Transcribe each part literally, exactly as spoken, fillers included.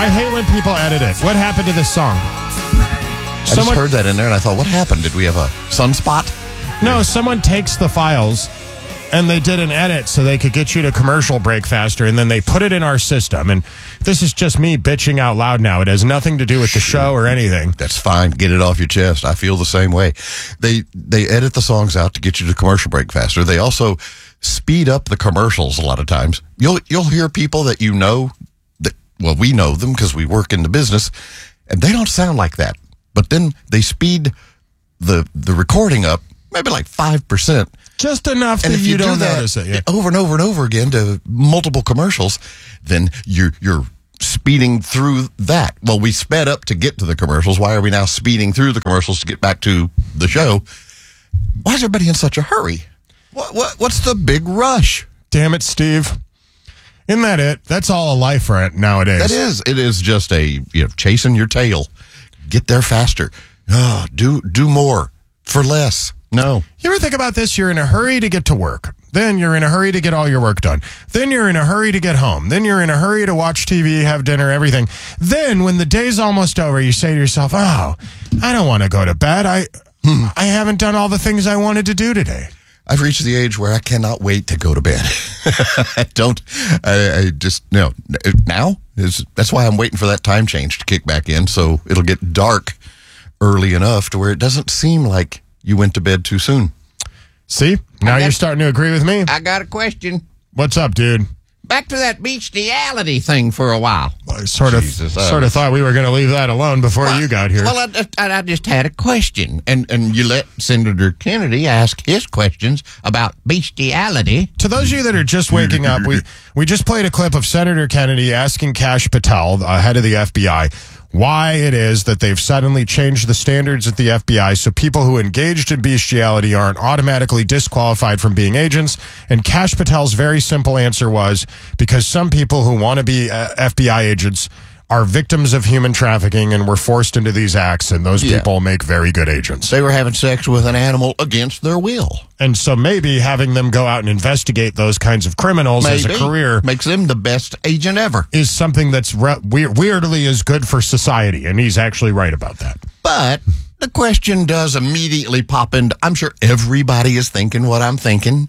I hate when people edit it. What happened to this song? I just heard that in there, and I thought, what happened? Did we have a sunspot? No, someone takes the files, and they did an edit so they could get you to commercial break faster, and then they put it in our system. And this is just me bitching out loud now. It has nothing to do with the show or anything. That's fine. Get it off your chest. I feel the same way. They they edit the songs out to get you to commercial break faster. They also speed up the commercials a lot of times. You'll you'll hear people that you know, that well, we know them because we work in the business, and they don't sound like that. But then they speed the the recording up maybe like five percent. Just enough And that if you, you don't do that notice it. Yeah. over and over and over again to multiple commercials, then you're you're speeding through that. Well, we sped up to get to the commercials. Why are we now speeding through the commercials to get back to the show? Why is everybody in such a hurry? What what what's the big rush? Damn it, Steve. Isn't that it? That's all a life right nowadays. That is. It is just a, you know, chasing your tail. Get there faster. Oh, do do more for less. No. You ever think about this? You're in a hurry to get to work. Then you're in a hurry to get all your work done. Then you're in a hurry to get home. Then you're in a hurry to watch T V, have dinner, everything. Then when the day's almost over, you say to yourself, oh, I don't want to go to bed. I, hmm. I haven't done all the things I wanted to do today. I've reached the age where I cannot wait to go to bed. I don't, I, I just, no. Now, is that's why I'm waiting for that time change to kick back in, so it'll get dark early enough to where it doesn't seem like you went to bed too soon. See? Now you're starting to agree with me. I got a question. What's up, dude? Back to that bestiality thing for a while. I sort of, Jesus, sort of thought we were going to leave that alone before well, you got here. Well, I, I, I just had a question, and, and you let Senator Kennedy ask his questions about bestiality. To those of you that are just waking up, we, we just played a clip of Senator Kennedy asking Kash Patel, uh, head of the F B I, why it is that they've suddenly changed the standards at the F B I so people who engaged in bestiality aren't automatically disqualified from being agents. And Kash Patel's very simple answer was because some people who want to be uh, F B I agents are victims of human trafficking and were forced into these acts, and those yeah. people make very good agents. They were having sex with an animal against their will. And so maybe having them go out and investigate those kinds of criminals maybe. as a career makes them the best agent ever. Is something that's re- weird, weirdly is good for society, and he's actually right about that. But the question does immediately pop into, I'm sure everybody is thinking what I'm thinking.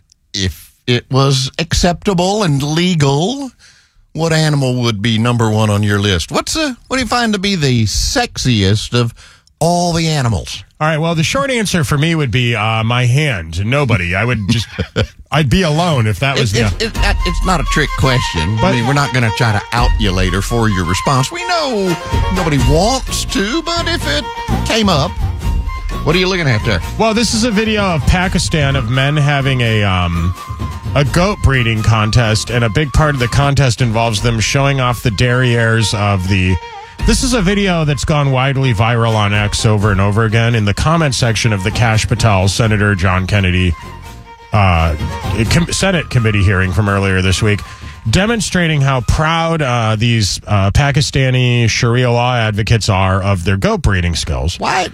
If it was acceptable and legal, what animal would be number one on your list? What's uh, what do you find to be the sexiest of all the animals? All right, well, the short answer for me would be uh, my hand. Nobody. I would just, I'd be alone if that was it, the... It, it, that, it's not a trick question. But, I mean, we're not going to try to out you later for your response. We know nobody wants to, but if it came up, what are you looking at there? Well, this is a video of Pakistan of men having a... um. A goat breeding contest, and a big part of the contest involves them showing off the derrieres of the... This is a video that's gone widely viral on X over and over again in the comment section of the Kash Patel, Senator John Kennedy uh, Senate committee hearing from earlier this week, demonstrating how proud uh, these uh, Pakistani Sharia law advocates are of their goat breeding skills. Why?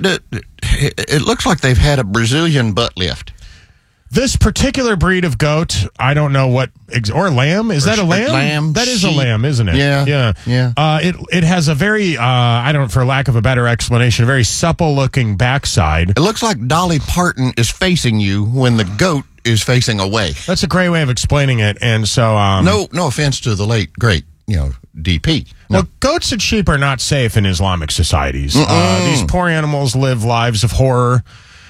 It looks like they've had a Brazilian butt lift. This particular breed of goat, I don't know what, or lamb, is or that a lamb? Lamb, that is sheep. a lamb, isn't it? Yeah, yeah, yeah. Uh, it it has a very, uh, I don't, for lack of a better explanation, a very supple-looking backside. It looks like Dolly Parton is facing you when the goat is facing away. That's a great way of explaining it, and so um, no, no offense to the late great, you know, D P. No. Well, goats and sheep are not safe in Islamic societies. Uh, these poor animals live lives of horror.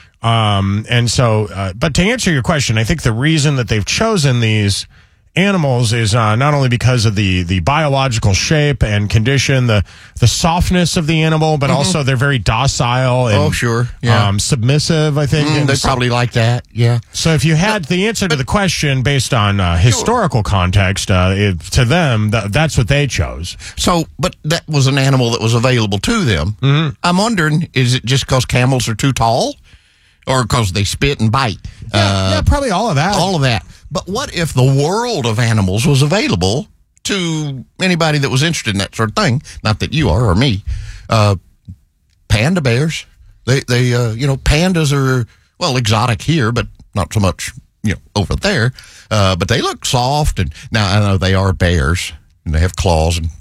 Um, and so, uh, but to answer your question, I think the reason that they've chosen these animals is uh, not only because of the, the biological shape and condition, the the softness of the animal, but mm-hmm. also they're very docile and oh, sure. yeah. um, submissive, I think. Mm, they so, probably like that, yeah. So if you had the answer to the question based on uh, historical context, uh, it, to them, th- that's what they chose. So, but that was an animal that was available to them. Mm-hmm. I'm wondering, is it just because camels are too tall? Or because they spit and bite. Yeah, uh, yeah, probably all of that. All of that. But what if the world of animals was available to anybody that was interested in that sort of thing? Not that you are or me. Uh, panda bears. They, they, uh, you know, pandas are, well, exotic here, but not so much, you know, over there. Uh, but they look soft. And now I know they are bears and they have claws and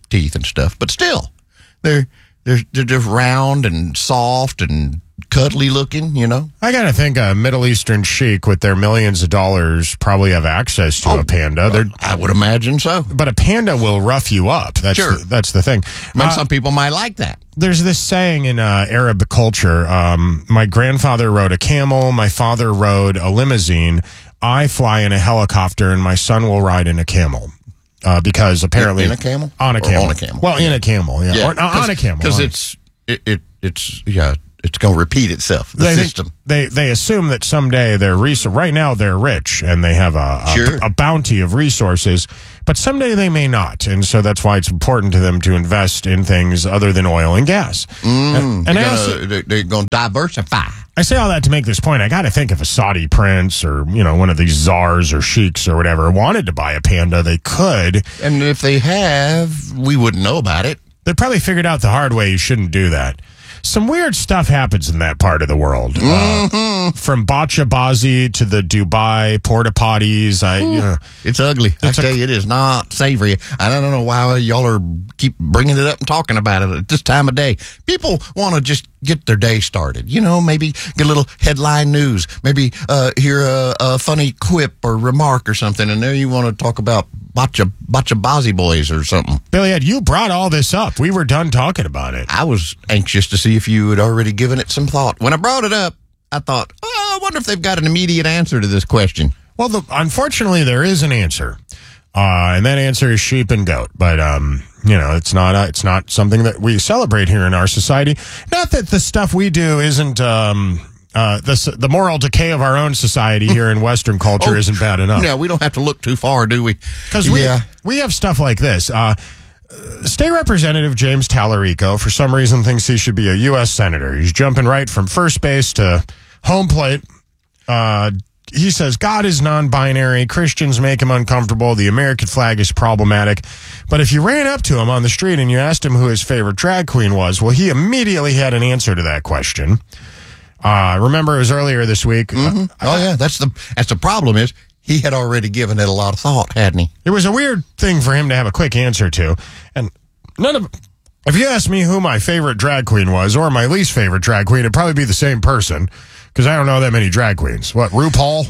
teeth and stuff, but still, they're they're they're just round and soft and cuddly looking, you know. I gotta think a Middle Eastern sheik with their millions of dollars probably have access to Oh, a panda. They're, I would imagine so. but a panda will rough you up. That's Sure. the, that's the thing. I mean, Uh, some people might like that. There's this saying in uh, Arab culture. Um, my grandfather rode a camel. My father rode a limousine. I fly in a helicopter, and my son will ride in a camel. Uh, because apparently In a camel? on a Or camel, on a camel? Well, in a camel, yeah, or, uh, on a camel, because on a- it's it, it it's yeah it's going to repeat itself. The they, system. They they assume that someday they're res- right now they're rich and they have a a, Sure. a bounty of resources, but someday they may not, and so that's why it's important to them to invest in things other than oil and gas. and and I, They're also, gonna- they're, they're going to diversify. I say all that to make this point. I got to think if a Saudi prince or you know one of these czars or sheiks or whatever wanted to buy a panda, they could. And if they have, we wouldn't know about it. They probably figured out the hard way you shouldn't do that. Some weird stuff happens in that part of the world. Mm-hmm. Uh, from bocce bazi to the Dubai porta potties. I, you know, It's ugly. I It's a- tell you, it is not savory. I don't know why y'all are keep bringing it up and talking about it at this time of day. People want to just get their day started. You know, maybe get a little headline news. Maybe uh, hear a, a funny quip or remark or something, and there you want to talk about bocce bocce bazi boys or something. Billy Ed, you brought all this up. We were done talking about it. I was anxious to see if you had already given it some thought. When I brought it up, I thought, oh, I wonder if they've got an immediate answer to this question. Well, the, unfortunately, there is an answer, uh, and that answer is sheep and goat. But um, you know, it's not uh, it's not something that we celebrate here in our society. Not that the stuff we do isn't. Um, uh, the the moral decay of our own society here in Western culture Oh, isn't bad enough. No, we don't have to look too far, do we? Because we, we have stuff like this. Uh, State Representative James Tallarico, for some reason, thinks he should be a U S senator. He's jumping right from first base to home plate. Uh, he says God is non-binary. Christians make him uncomfortable. The American flag is problematic. But if you ran up to him on the street and you asked him who his favorite drag queen was, well, he immediately had an answer to that question. Uh, remember, it was earlier this week. Mm-hmm. Oh yeah, that's the that's the problem is he had already given it a lot of thought, hadn't he? It was a weird thing for him to have a quick answer to. And none of, if you asked me who my favorite drag queen was or my least favorite drag queen, it'd probably be the same person because I don't know that many drag queens. What, RuPaul?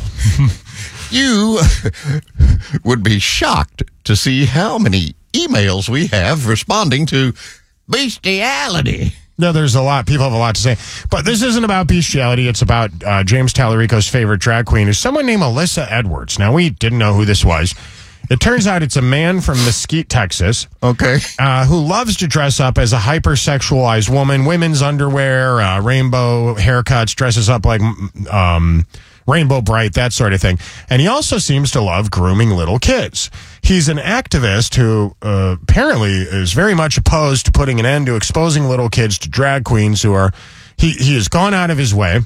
You would be shocked to see how many emails we have responding to bestiality. No, there's a lot. People have a lot to say. But this isn't about bestiality. It's about uh, James Tallarico's favorite drag queen is someone named Alyssa Edwards. Now, we didn't know who this was. It turns out it's a man from Mesquite, Texas, Okay. uh, who loves to dress up as a hypersexualized woman, women's underwear, uh, rainbow haircuts, dresses up like um, Rainbow Bright, that sort of thing. And he also seems to love grooming little kids. He's an activist who uh, apparently is very much opposed to putting an end to exposing little kids to drag queens who are, he, he has gone out of his way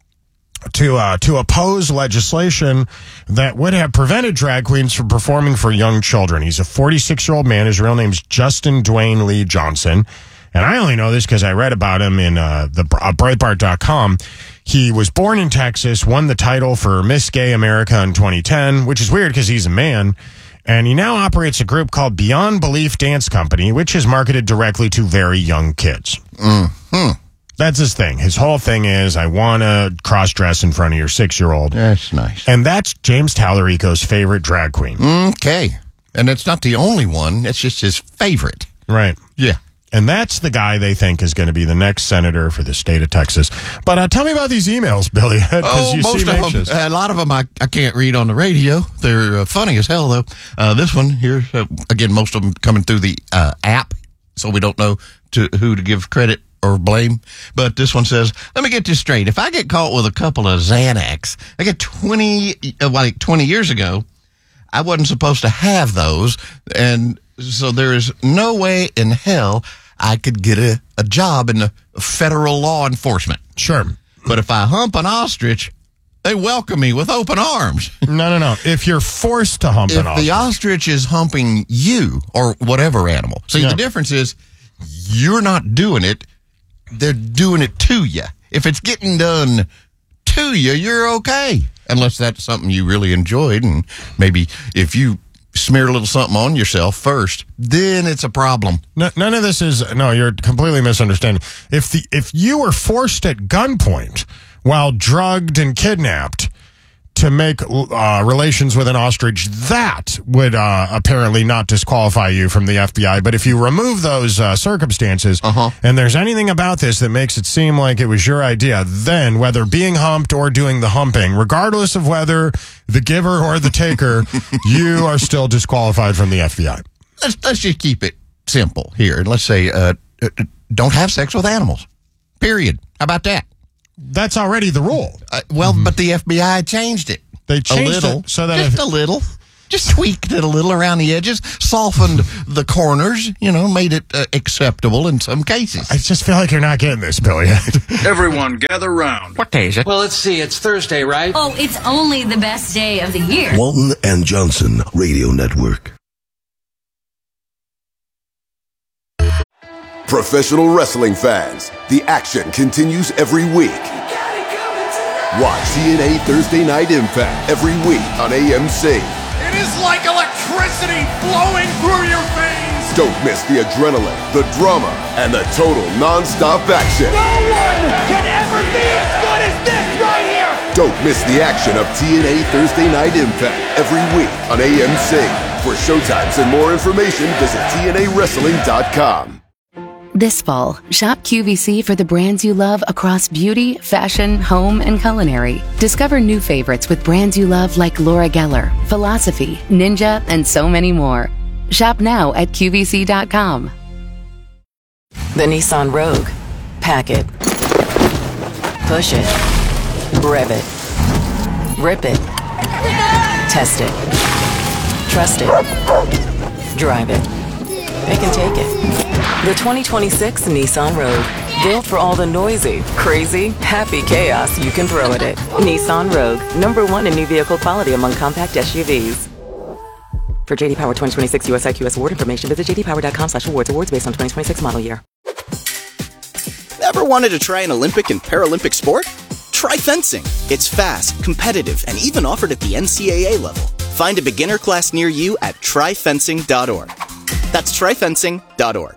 to uh, to oppose legislation that would have prevented drag queens from performing for young children. He's a forty-six-year-old man. His real name's Justin Dwayne Lee Johnson. And I only know this because I read about him in uh, the uh, Breitbart dot com. He was born in Texas, won the title for Miss Gay America in twenty ten, which is weird because he's a man. And he now operates a group called Beyond Belief Dance Company, which is marketed directly to very young kids. Mm-hmm. That's his thing. His whole thing is, I want to cross-dress in front of your six-year-old. That's nice. And that's James Tallarico's favorite drag queen. Okay. And it's not the only one. It's just his favorite. Right. Yeah. And that's the guy they think is going to be the next senator for the state of Texas. But uh, tell me about these emails, Billy, because Oh, you most seem of anxious. them. A lot of them I, I can't read on the radio. They're uh, funny as hell, though. Uh, this one here, uh, again, most of them coming through the uh, app, so we don't know to who to give credit or blame. But this one says, let me get this straight. If I get caught with a couple of Xanax, I get twenty, uh, like twenty years ago, I wasn't supposed to have those. And so there is no way in hell I could get a, a job in the federal law enforcement. Sure. But if I hump an ostrich, they welcome me with open arms. No, no, no. If you're forced to hump If an ostrich. the ostrich is humping you or whatever animal. See, Yeah. the difference is you're not doing it. They're doing it to you. If it's getting done to you, you're okay. Unless that's something you really enjoyed. And maybe if you smear a little something on yourself first, then it's a problem. No, none of this is, no, you're completely misunderstanding. If the if you were forced at gunpoint while drugged and kidnapped to make uh, relations with an ostrich, that would uh, apparently not disqualify you from the F B I. But if you remove those uh, circumstances, uh-huh. and there's anything about this that makes it seem like it was your idea, then whether being humped or doing the humping, regardless of whether the giver or the taker, you are still disqualified from the F B I. Let's, let's just keep it simple here. And let's say uh, don't have sex with animals, period. How about that? That's already the rule. Uh, well, mm-hmm. but the F B I changed it. They changed a little, it so that just if, a little, just tweaked it a little around the edges, softened the corners, you know, made it uh, acceptable in some cases. I just feel like you're not getting this, Billy. Everyone, gather round. What day is it? Well, let's see. It's Thursday, right? Oh, it's only the best day of the year. Walton and Johnson Radio Network. Professional wrestling fans, the action continues every week. Watch T N A Thursday Night Impact every week on A M C. It is like electricity flowing through your veins. Don't miss the adrenaline, the drama, and the total non-stop action. No one can ever be as good as this right here. Don't miss the action of T N A Thursday Night Impact every week on A M C. For showtimes and more information, visit T N A wrestling dot com. This fall, shop Q V C for the brands you love across beauty, fashion, home, and culinary. Discover new favorites with brands you love like Laura Geller, Philosophy, Ninja, and so many more. Shop now at Q V C dot com. The Nissan Rogue. Pack it. Push it. Rev it. Rip it. Test it. Trust it. Drive it. They can take it. The twenty twenty-six Nissan Rogue. Built for all the noisy, crazy, happy chaos you can throw at it. Nissan Rogue. Number one in new vehicle quality among compact S U Vs. For J D Power twenty twenty-six U S I Q S award information, visit j d power dot com slash awards. Awards based on twenty twenty-six model year. Ever wanted to try an Olympic and Paralympic sport? Try fencing. It's fast, competitive, and even offered at the N C A A level. Find a beginner class near you at try fencing dot org. That's try fencing dot org.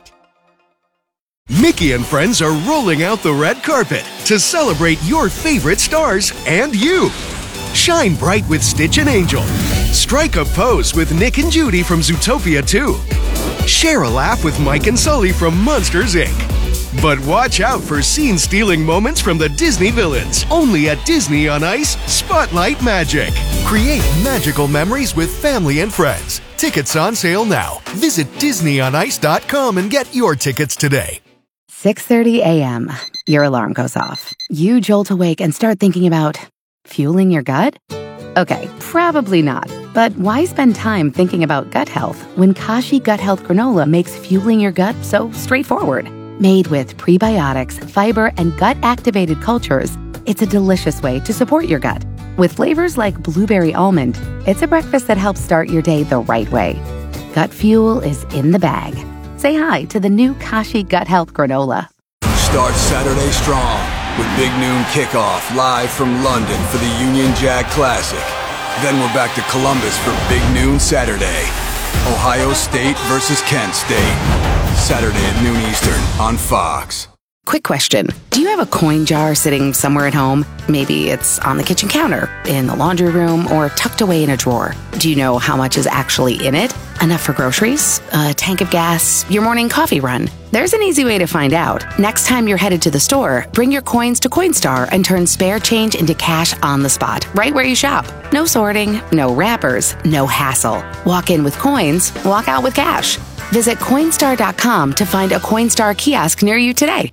Mickey and friends are rolling out the red carpet to celebrate your favorite stars and you. Shine bright with Stitch and Angel. Strike a pose with Nick and Judy from Zootopia two. Share a laugh with Mike and Sully from Monsters, Incorporated. But watch out for scene-stealing moments from the Disney villains. Only at Disney on Ice Spotlight Magic. Create magical memories with family and friends. Tickets on sale now. Visit disney on ice dot com and get your tickets today. six thirty a.m. Your alarm goes off. You jolt awake and start thinking about fueling your gut? Okay, probably not. But why spend time thinking about gut health when Kashi Gut Health Granola makes fueling your gut so straightforward? Made with prebiotics, fiber, and gut-activated cultures, it's a delicious way to support your gut. With flavors like blueberry almond, it's a breakfast that helps start your day the right way. Gut fuel is in the bag. Say hi to the new Kashi Gut Health Granola. Start Saturday strong with Big Noon Kickoff live from London for the Union Jack Classic. Then we're back to Columbus for Big Noon Saturday. Ohio State versus Kent State. Saturday at noon Eastern on Fox. Quick question. Do you have a coin jar sitting somewhere at home? Maybe it's on the kitchen counter, in the laundry room, or tucked away in a drawer. Do you know how much is actually in it? Enough for groceries? A tank of gas? Your morning coffee run? There's an easy way to find out. Next time you're headed to the store, bring your coins to Coinstar and turn spare change into cash on the spot, right where you shop. No sorting, no wrappers, no hassle. Walk in with coins, walk out with cash. Visit Coinstar dot com to find a Coinstar kiosk near you today.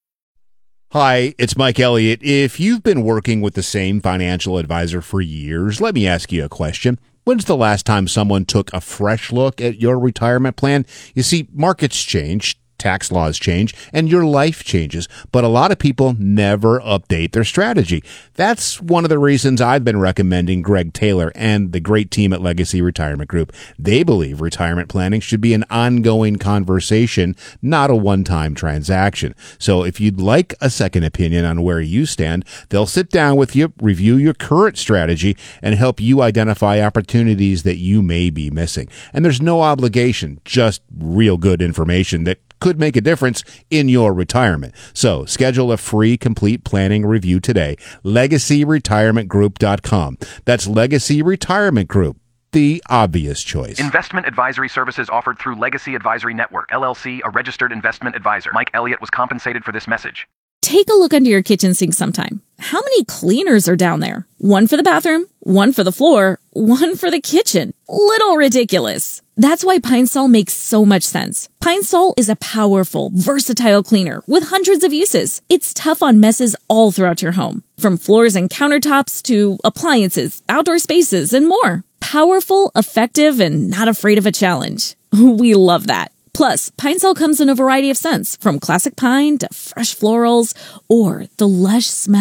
Hi, it's Mike Elliott. If you've been working with the same financial advisor for years, let me ask you a question. When's the last time someone took a fresh look at your retirement plan? You see, markets change, tax laws change, and your life changes. But a lot of people never update their strategy. That's one of the reasons I've been recommending Greg Taylor and the great team at Legacy Retirement Group. They believe retirement planning should be an ongoing conversation, not a one-time transaction. So if you'd like a second opinion on where you stand, they'll sit down with you, review your current strategy, and help you identify opportunities that you may be missing. And there's no obligation, just real good information that could make a difference in your retirement. So schedule a free complete planning review today. legacy retirement group dot com. That's Legacy Retirement Group, the obvious choice. Investment advisory services offered through Legacy Advisory Network, L L C, a registered investment advisor. Mike Elliott was compensated for this message. Take a look under your kitchen sink sometime. How many cleaners are down there? One for the bathroom, one for the floor, one for the kitchen. Little ridiculous. That's why Pine Sol makes so much sense. Pine Sol is a powerful, versatile cleaner with hundreds of uses. It's tough on messes all throughout your home, from floors and countertops to appliances, outdoor spaces, and more. Powerful, effective, and not afraid of a challenge. We love that. Plus, Pine Sol comes in a variety of scents, from classic pine to fresh florals or the lush smell